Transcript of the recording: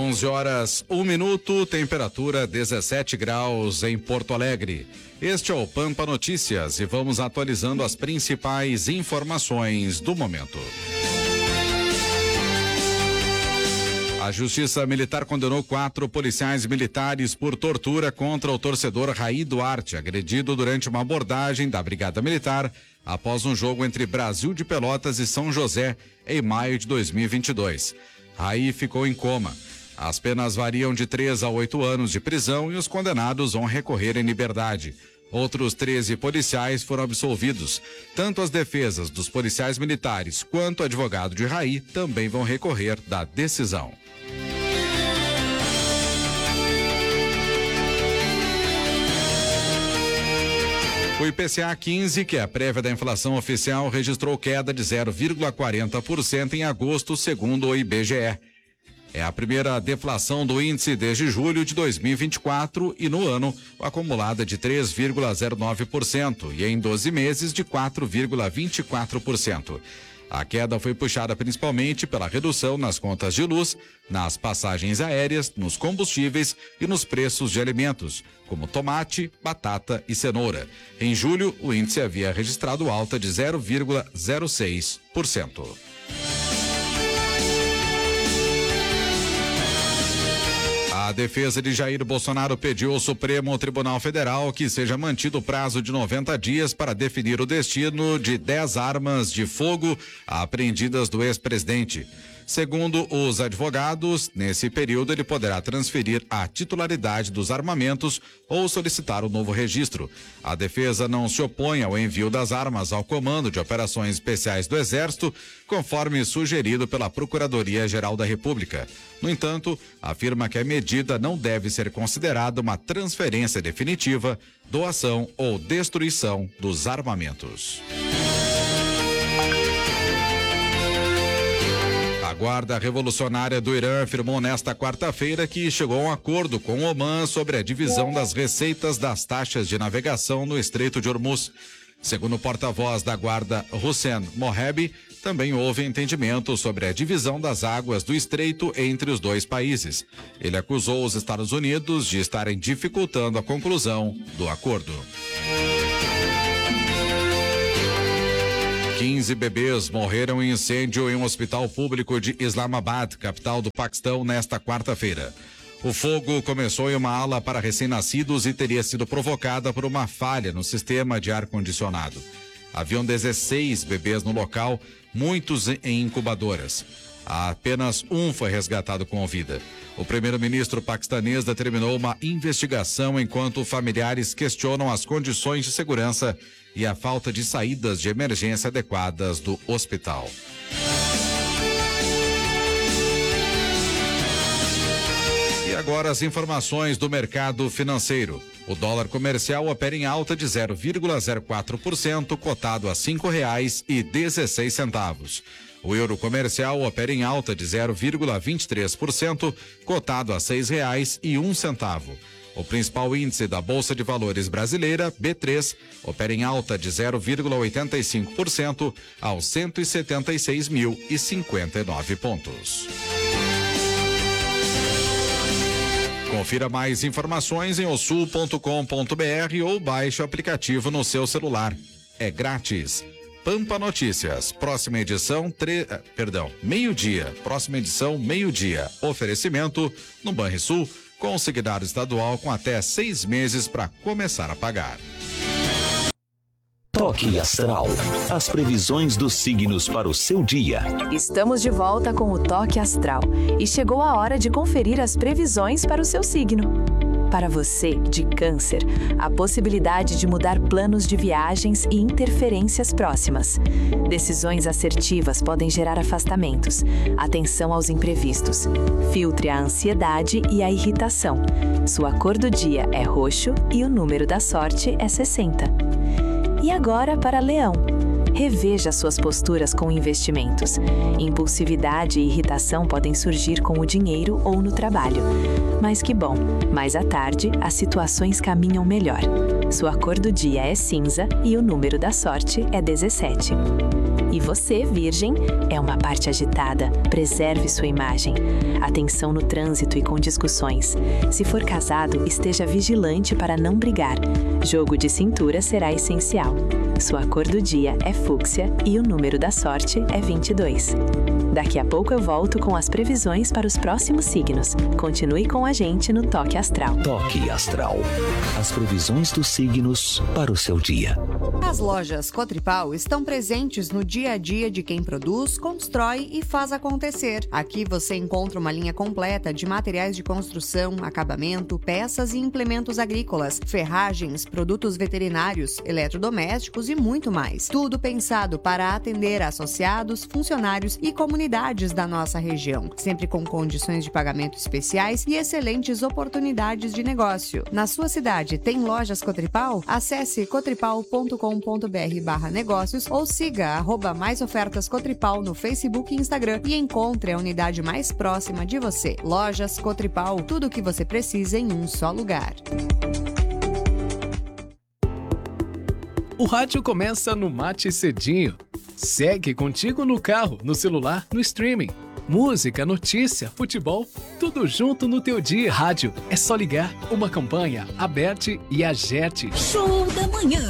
11h01, temperatura 17 graus em Porto Alegre. Este é o Pampa Notícias e vamos atualizando as principais informações do momento. A Justiça Militar condenou 4 policiais militares por tortura contra o torcedor Raí Duarte, agredido durante uma abordagem da Brigada Militar após um jogo entre Brasil de Pelotas e São José em maio de 2022. Raí ficou em coma. As penas variam de 3 a 8 anos de prisão e os condenados vão recorrer em liberdade. Outros 13 policiais foram absolvidos. Tanto as defesas dos policiais militares quanto o advogado de Raí também vão recorrer da decisão. O IPCA 15, que é a prévia da inflação oficial, registrou queda de 0,40% em agosto, segundo o IBGE. É a primeira deflação do índice desde julho de 2024 e no ano o acumulado é de 3,09% e em 12 meses de 4,24%. A queda foi puxada principalmente pela redução nas contas de luz, nas passagens aéreas, nos combustíveis e nos preços de alimentos, como tomate, batata e cenoura. Em julho, o índice havia registrado alta de 0,06%. A defesa de Jair Bolsonaro pediu ao Supremo Tribunal Federal que seja mantido o prazo de 90 dias para definir o destino de 10 armas de fogo apreendidas do ex-presidente. Segundo os advogados, nesse período ele poderá transferir a titularidade dos armamentos ou solicitar um novo registro. A defesa não se opõe ao envio das armas ao Comando de Operações Especiais do Exército, conforme sugerido pela Procuradoria-Geral da República. No entanto, afirma que a medida não deve ser considerada uma transferência definitiva, doação ou destruição dos armamentos. A Guarda Revolucionária do Irã afirmou nesta quarta-feira que chegou a um acordo com o Omã sobre a divisão das receitas das taxas de navegação no Estreito de Hormuz. Segundo o porta-voz da Guarda, Hussein Mohebi, também houve entendimento sobre a divisão das águas do estreito entre os dois países. Ele acusou os Estados Unidos de estarem dificultando a conclusão do acordo. 15 bebês morreram em incêndio em um hospital público de Islamabad, capital do Paquistão, nesta quarta-feira. O fogo começou em uma ala para recém-nascidos e teria sido provocada por uma falha no sistema de ar-condicionado. Haviam 16 bebês no local, muitos em incubadoras. Apenas um foi resgatado com vida. O primeiro-ministro paquistanês determinou uma investigação enquanto familiares questionam as condições de segurança e a falta de saídas de emergência adequadas do hospital. E agora as informações do mercado financeiro. O dólar comercial opera em alta de 0,04%, cotado a R$ 5,16. O euro comercial opera em alta de 0,23%, cotado a R$ 6,01. O principal índice da Bolsa de Valores brasileira, B3, opera em alta de 0,85% aos 176.059 pontos. Confira mais informações em osul.com.br ou baixe o aplicativo no seu celular. É grátis. Pampa Notícias, próxima edição, meio-dia. Próxima edição, meio-dia. Oferecimento no Banrisul, consignado estadual com até 6 meses para começar a pagar. Toque Astral. As previsões dos signos para o seu dia. Estamos de volta com o Toque Astral e chegou a hora de conferir as previsões para o seu signo. Para você, de Câncer, a possibilidade de mudar planos de viagens e interferências próximas. Decisões assertivas podem gerar afastamentos. Atenção aos imprevistos. Filtre a ansiedade e a irritação. Sua cor do dia é roxo e o número da sorte é 60. E agora para Leão. Reveja suas posturas com investimentos. Impulsividade e irritação podem surgir com o dinheiro ou no trabalho. Mas que bom, mais à tarde as situações caminham melhor. Sua cor do dia é cinza e o número da sorte é 17. E você, virgem, é uma parte agitada. Preserve sua imagem. Atenção no trânsito e com discussões. Se for casado, esteja vigilante para não brigar. Jogo de cintura será essencial. Sua cor do dia é fúcsia e o número da sorte é 22. Daqui a pouco eu volto com as previsões para os próximos signos. Continue com a gente no Toque Astral. Toque Astral. As previsões dos signos para o seu dia. As lojas Cotripal estão presentes no dia a dia de quem produz, constrói e faz acontecer. Aqui você encontra uma linha completa de materiais de construção, acabamento, peças e implementos agrícolas, ferragens, produtos veterinários, eletrodomésticos e muito mais. Tudo pensado para atender associados, funcionários e comunidades da nossa região, sempre com condições de pagamento especiais e excelentes oportunidades de negócio. Na sua cidade tem lojas Cotripal? Acesse cotripal.com.br/negócios ou siga @maisofertascotripal no Facebook e Instagram e encontre a unidade mais próxima de você. Lojas Cotripal, tudo o que você precisa em um só lugar. O rádio começa no Mate Cedinho. Segue contigo no carro, no celular, no streaming. Música, notícia, futebol, tudo junto no teu dia. Rádio, é só ligar. Uma campanha, Aberte e Agerte. Show da manhã.